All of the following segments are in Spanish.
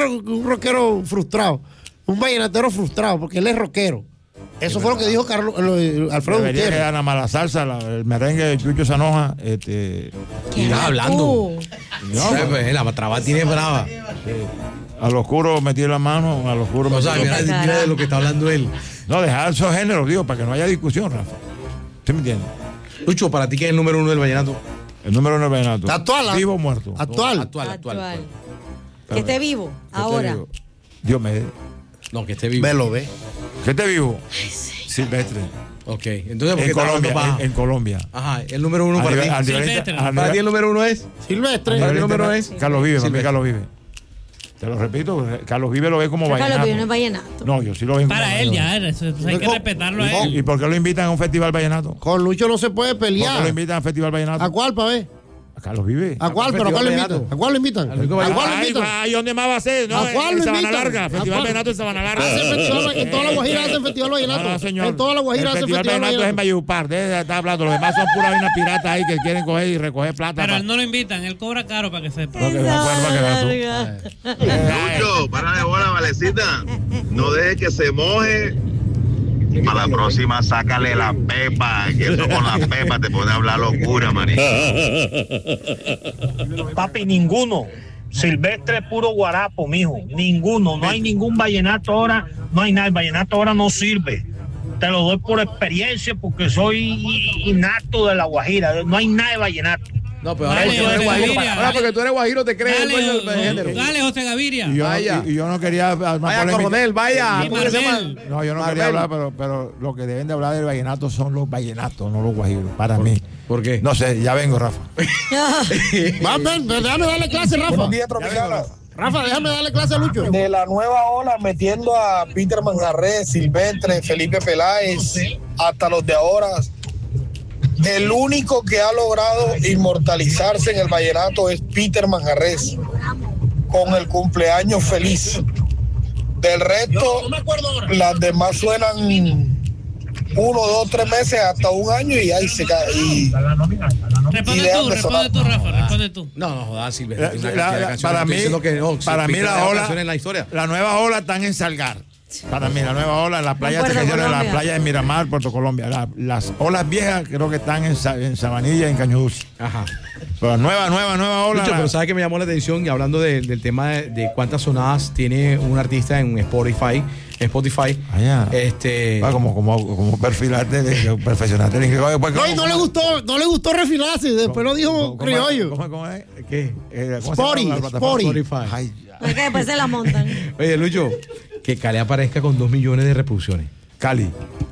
rockero frustrado. Un vallenatero frustrado, porque él es rockero. Eso fue lo que dijo Alfredo Debería Gutiérrez. quedar nada más la salsa, el merengue de Chucho Sanoja. ¿Qué estás hablando? No, la traba tiene brava. A lo oscuro metí la mano, a lo oscuro O sea, mira de lo que está hablando él. No, dejar esos géneros, digo, para que no haya discusión, Rafa. ¿Sí me entiendes? Lucho, ¿para ti qué es el número 1 del vallenato? El número 1 del vallenato. Actual. ¿Vivo o muerto? Actual. Que esté vivo, ahora. Dios me... No, que esté vivo. Velo, ve. Que esté vivo. Silvestre. Ok, entonces, ¿por qué En Colombia. En Colombia. Ajá, el número 1 para ti. ¿Para ti el número 1 es? Silvestre. ¿Para ti el número es? Carlos Vive, para mí Carlos Vive. Te lo repito, Carlos Vive lo ve como vallenato. Carlos Vive no es vallenato. No, yo sí lo veo. Para él ya, eso hay que respetarlo a él. ¿Y por qué lo invitan a un festival vallenato? Con Lucho no se puede ¿Por qué pelear. lo invitan a un festival vallenato? ¿A cuál, pa' ver? A Carlos Vive. ¿A cuál? ¿Pero a cuál lo invitan? ¿A cuál lo invitan? ¿A cuál lo invitan? Ay, ¿dónde más va a ser? No, ¿A cuál en lo Sabana invitan? Larga. Festival vallenato en Sabana Larga. En toda la Guajira hacen festival vallenato. No, señor. En toda la Guajira hacen festival festival vallenato es en vallenato. Valledupar. Deje de estar hablando. Los demás son puras unas piratas ahí que quieren coger y recoger plata. Pero él no lo invitan, él cobra caro para que sepa. Lo que me acuerdo que Lucho, para de bola, Valecita. No deje que se moje. Para la próxima, sácale la pepa. Que eso con la pepa te puede hablar locura, manito. Papi, ninguno. Silvestre puro guarapo, mijo. Ninguno. No hay ningún vallenato ahora. No hay nada. El vallenato ahora no sirve. Te lo doy por experiencia porque soy innato de la Guajira. No hay nada de vallenato. No, pero ahora porque tú eres guajiro, te crees el dueño del género. Dale, José Gaviria. Y yo no quería... Vaya, Coronel, vaya. Y Marvel. No, yo no quería hablar, pero lo que deben de hablar del vallenato son los vallenatos, no los guajiros, para mí. ¿Por qué? No sé, ya vengo, Rafa. Déjame darle clase, Rafa. Buenos días, Tropicana. Rafa, déjame darle clase a Lucho. De la nueva ola, metiendo a Peter Manjarrés, Silvestre, Felipe Peláez, hasta los de ahora. El único que ha logrado inmortalizarse en el vallenato es Peter Manjarrés, con el cumpleaños feliz. Del resto, las demás suenan 1, 2, 3 meses hasta un año y ahí se cae. Responde tú, Rafa, responde tú. No, jodas, Silvestre. Para mí, la nueva ola están en Salgar. Para mí, la nueva ola, las playas de Miramar, Puerto Colombia. Las olas viejas creo que están en Sabanilla y en Caño Dulce. Ajá. Pero nueva ola. Lucho, pero ¿sabes qué me llamó la atención? Y hablando del tema de cuántas sonadas tiene un artista en Spotify. Como perfilarte, perfeccionarte. No le gustó refinarse, después lo dijo criollo. ¿Cómo es? ¿Qué? Spotify. Es que después se la montan. Oye, Lucho, que Caleb aparezca con 2 millones de reproducciones. Caleb.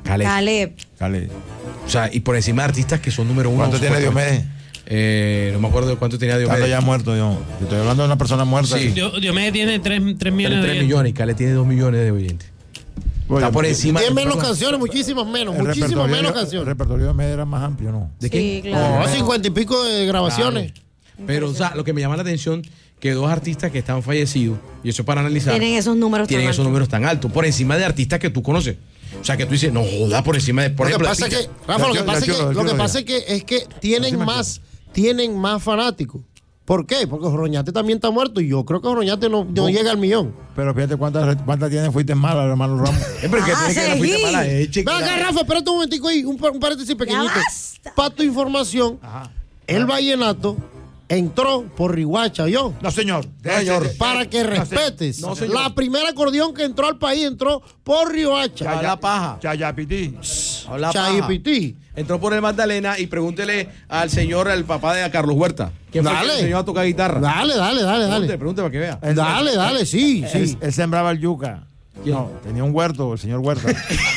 O sea, y por encima de artistas que son número 1. ¿Cuánto tiene Diomedes? No me acuerdo de cuánto tenía Diomedes. Está ya muerto, yo. Estoy hablando de una persona muerta. Sí. Diomedes tiene 3 millones de 3 millones y Caleb tiene 2 millones de oyentes. Está por encima. Tiene menos canciones, muchísimas menos canciones. El repertorio de Diomedes era más amplio, ¿no? ¿De qué? Sí, claro. 50 y pico de grabaciones. Claro. Pero, o sea, lo que me llama la atención que 2 artistas que están fallecidos, y eso para analizar, tienen esos números tan altos, por encima de artistas que tú conoces. O sea, que tú dices, no joda, por encima de, por ejemplo, Rafa, lo que pasa es que tienen más fanáticos. ¿Por qué? Porque Joroñate también está muerto y yo creo que Joroñate no llega al millón. Pero fíjate cuántas tienen fuiste mala, hermano Ramos. Ven acá, Rafa, espérate un momentico ahí, un paréntesis pequeñito. Para tu información, el vallenato entró por Riguacha, ¿yo? No, señor. Para que respetes. No, señor. La primera acordeón que entró al país entró por Riguacha. Habla paja. Chayapití. Chayapití. Entró por el Magdalena y pregúntele al señor, al papá de Carlos Huerta. ¿Quién fue el que enseñó a tocar guitarra? Dale. Pregúntele para que vea. Dale, sí. Él sembraba el yuca. ¿Quién? No, tenía un huerto, el señor Huerta.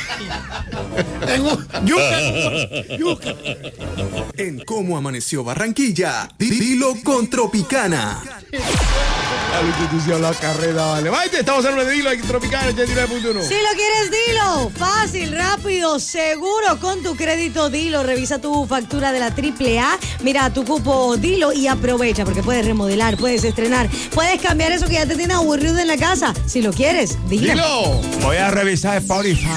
Yuca. En Cómo Amaneció Barranquilla, dilo con Tropicana. La institución, la carrera, vale. Vaya, estamos hablando de Dilo en Tropicana 89.1. Si lo quieres, dilo. Fácil, rápido, seguro con tu crédito Dilo. Revisa tu factura de la AAA. Mira tu cupo Dilo y aprovecha porque puedes remodelar, puedes estrenar, puedes cambiar eso que ya te tiene aburrido en la casa. Si lo quieres, dilo. Voy a revisar Spotify.